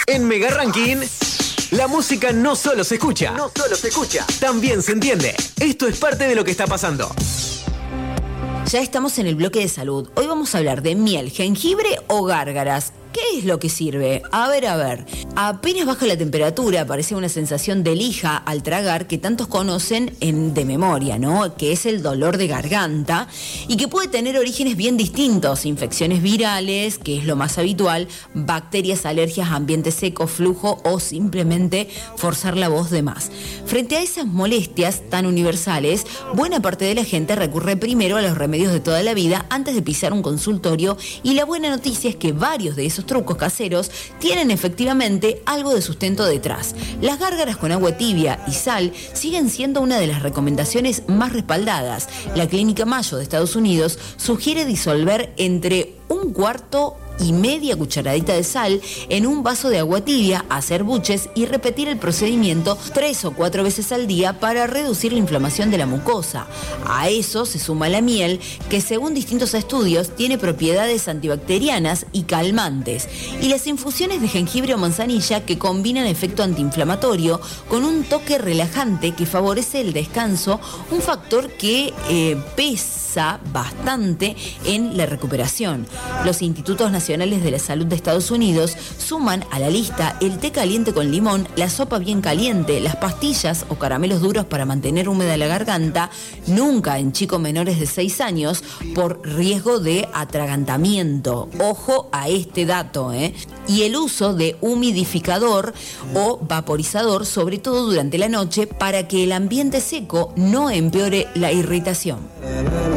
En Mega Ranking, la música no solo se escucha, también se entiende. Esto es parte de lo que está pasando. Ya estamos en el bloque de salud. Hoy vamos a hablar de miel, jengibre o gárgaras. ¿Qué es lo que sirve? A ver. Apenas baja la temperatura, aparece una sensación de lija al tragar que tantos conocen de memoria, ¿no? Que es el dolor de garganta y que puede tener orígenes bien distintos. Infecciones virales, que es lo más habitual, bacterias, alergias, ambiente seco, flujo o simplemente forzar la voz de más. Frente a esas molestias tan universales, buena parte de la gente recurre primero a los remedios de toda la vida antes de pisar un consultorio, y la buena noticia es que varios de esos trucos caseros tienen efectivamente algo de sustento detrás. Las gárgaras con agua tibia y sal siguen siendo una de las recomendaciones más respaldadas. La Clínica Mayo de Estados Unidos sugiere disolver entre 1/4 y media cucharadita de sal en un vaso de agua tibia, hacer buches y repetir el procedimiento 3 o 4 veces al día para reducir la inflamación de la mucosa. A eso se suma la miel, que según distintos estudios tiene propiedades antibacterianas y calmantes, y las infusiones de jengibre o manzanilla, que combinan efecto antiinflamatorio con un toque relajante que favorece el descanso, un factor que pesa bastante en la recuperación. Los institutos nacionales de la salud de Estados Unidos suman a la lista el té caliente con limón, la sopa bien caliente, las pastillas o caramelos duros para mantener húmeda la garganta, nunca en chicos menores de 6 años por riesgo de atragantamiento. Ojo a este dato, Y el uso de humidificador o vaporizador, sobre todo durante la noche, para que el ambiente seco no empeore la irritación.